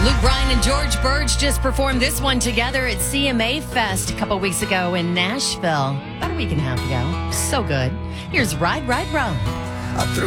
Luke Bryan and George Burge just performed this one together at CMA Fest a couple weeks ago in Nashville. About a week and a half ago. So good. Here's Ride, Ride, Roll.